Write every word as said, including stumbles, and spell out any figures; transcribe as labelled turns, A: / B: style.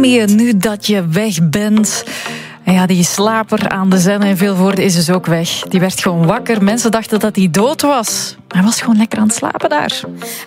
A: je nu dat je weg bent? En ja, die slaper aan de Zenne in Vilvoorde is dus ook weg. Die werd gewoon wakker. Mensen dachten dat hij dood was. Hij was gewoon lekker aan het slapen daar.